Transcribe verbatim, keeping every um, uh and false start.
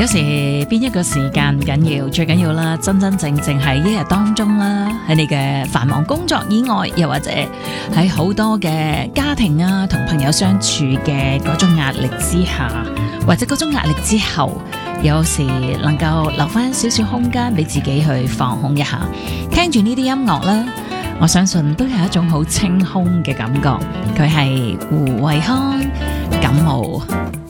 有時邊一個時間唔緊要，最緊要啦，真真正正喺一日當中啦，喺你嘅繁忙工作以外，又或者喺好多嘅家庭啊同朋友相處嘅嗰種壓力之下，或者嗰種壓力之後，有時能夠留翻少少空間俾自己去放空一下，聽住呢啲音樂啦，我相信都有一種好清空嘅感覺。佢係胡渭康感冒。